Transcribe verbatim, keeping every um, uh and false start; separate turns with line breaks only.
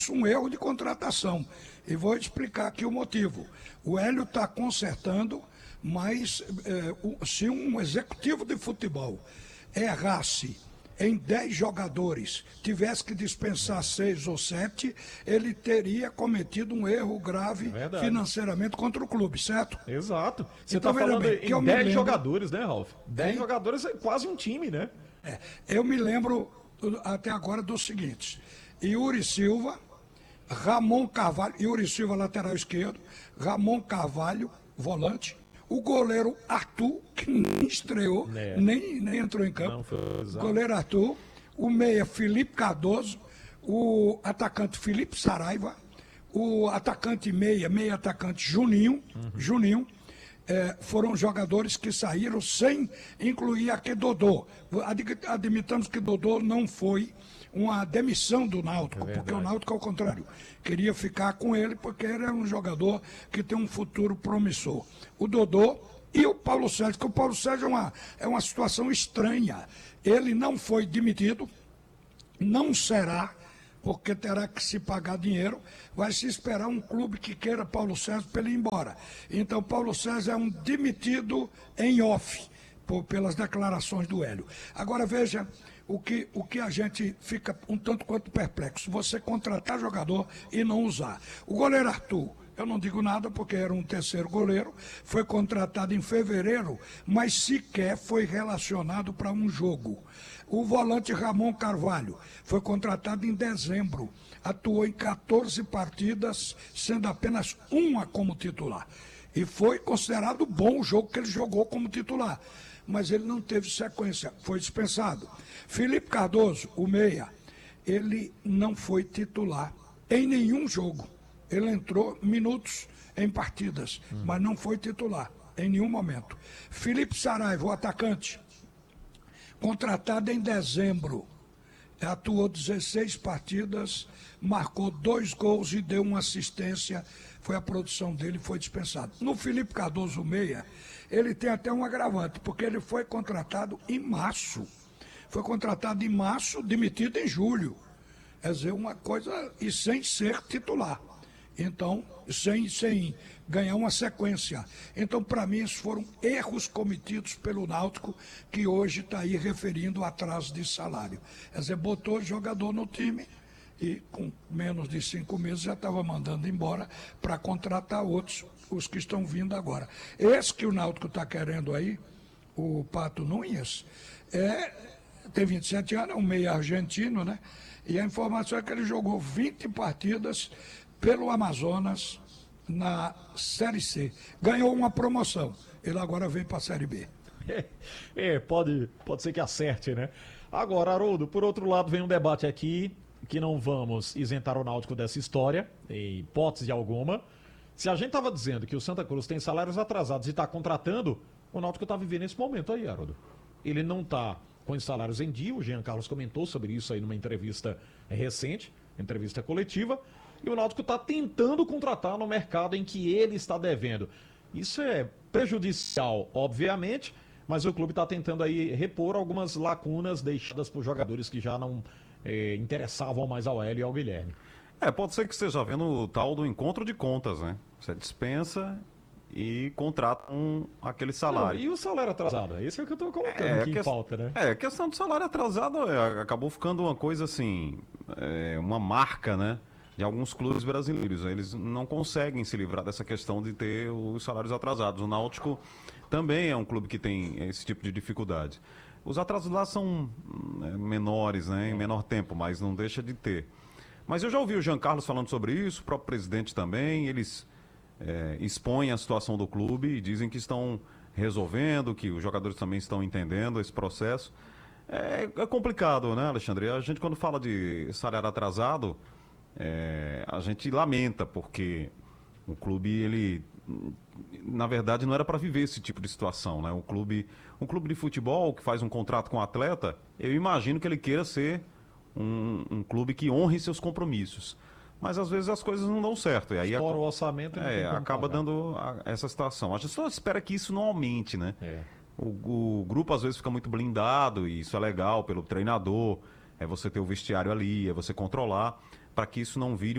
um erro de contratação. E vou explicar aqui o motivo. O Hélio está consertando, mas é, o, se um executivo de futebol errasse em dez jogadores, tivesse que dispensar seis ou sete, ele teria cometido um erro grave
É
financeiramente contra o clube, certo?
Exato. Você está
Então,
falando
bem, que
em dez jogadores, né, Ralf? dez jogadores é quase um time, né?
É, eu me lembro até agora do seguinte: Yuri Silva, Ramon Carvalho, Yuri Silva, lateral esquerdo, Ramon Carvalho, volante, o goleiro Arthur, que nem estreou,
É.
nem, nem entrou em campo,
Não foi usado.
goleiro Arthur, o meia Felipe Cardoso, o atacante Felipe Saraiva, o atacante meia, meia atacante Juninho, uhum. Juninho, é, foram jogadores que saíram sem incluir aqui Dodô. Ad, admitamos que Dodô não foi uma demissão do Náutico, é porque o Náutico, ao contrário, queria ficar com ele porque ele é um jogador que tem um futuro promissor. O Dodô e o Paulo Sérgio, que o Paulo Sérgio é uma, é uma situação estranha. Ele não foi demitido, não será, porque terá que se pagar dinheiro, vai se esperar um clube que queira Paulo Sérgio para ele ir embora. Então, Paulo Sérgio é um demitido em off, por, pelas declarações do Hélio. Agora, veja o que, o que a gente fica um tanto quanto perplexo. Você contratar jogador e não usar. O goleiro Arthur, eu não digo nada porque era um terceiro goleiro, foi contratado em fevereiro, mas sequer foi relacionado para um jogo. O volante Ramon Carvalho foi contratado em dezembro, atuou em quatorze partidas, sendo apenas uma como titular. E foi considerado bom o jogo que ele jogou como titular, mas ele não teve sequência, foi dispensado. Felipe Cardoso, o meia, ele não foi titular em nenhum jogo. Ele entrou minutos em partidas, hum. mas não foi titular em nenhum momento. Felipe Saraiva, o atacante, contratado em dezembro, atuou dezesseis partidas, marcou dois gols e deu uma assistência, foi a produção dele, foi dispensado. No Felipe Cardoso Meia, ele tem até um agravante, porque ele foi contratado em março. Foi contratado em março, demitido em julho. Quer dizer, uma coisa, e sem ser titular. Então, sem, sem ganhar uma sequência. Então, para mim, esses foram erros cometidos pelo Náutico, que hoje está aí referindo atraso de salário. Quer dizer, botou jogador no time e com menos de cinco meses já estava mandando embora para contratar outros, os que estão vindo agora. Esse que o Náutico está querendo aí, o Pato Nunes, é, tem vinte e sete anos, é um meio argentino, né? E a informação é que ele jogou vinte partidas pelo Amazonas na Série C. Ganhou uma promoção. Ele agora vem para a Série B.
É, é, pode, pode ser que acerte, né? Agora, Haroldo, por outro lado, vem um debate aqui que não vamos isentar o Náutico dessa história, em hipótese alguma. Se a gente estava dizendo que o Santa Cruz tem salários atrasados e está contratando, o Náutico está vivendo esse momento aí, Haroldo. Ele não está com os salários em dia, o Jean Carlos comentou sobre isso aí numa entrevista recente, entrevista coletiva, e o Náutico está tentando contratar no mercado em que ele está devendo. Isso é prejudicial, obviamente, mas o clube está tentando aí repor algumas lacunas deixadas por jogadores que já não eh, interessavam mais ao Hélio e ao Guilherme.
É, pode ser que esteja havendo o tal do encontro de contas, né? Você dispensa e contrata um, aquele salário.
Não, e o salário atrasado? Esse é o que eu estou colocando
é,
aqui
que,
em pauta, né?
É, a questão do salário atrasado é, acabou ficando uma coisa assim, é, uma marca, né? De alguns clubes brasileiros. Eles não conseguem se livrar dessa questão de ter os salários atrasados. O Náutico também é um clube que tem esse tipo de dificuldade. Os atrasos lá são é, menores, né? Em menor tempo, mas não deixa de ter. Mas eu já ouvi o Jean Carlos falando sobre isso, o próprio presidente também. Eles é, expõem a situação do clube e dizem que estão resolvendo, que os jogadores também estão entendendo esse processo. É, é complicado, né, Alexandre? A gente, quando fala de salário atrasado, é, a gente lamenta, porque o clube, ele, na verdade, não era para viver esse tipo de situação, né? O clube, um clube de futebol que faz um contrato com o atleta, eu imagino que ele queira ser um, um clube que honre seus compromissos. Mas às vezes as coisas não dão certo. E aí
Estoura o orçamento e não
é,
tem como
acaba
pagar.
dando a, essa situação. A gente só espera que isso não aumente, né?
É.
O, o grupo às vezes fica muito blindado, e isso é legal pelo treinador, é você ter o vestiário ali, é você controlar, para que isso não vire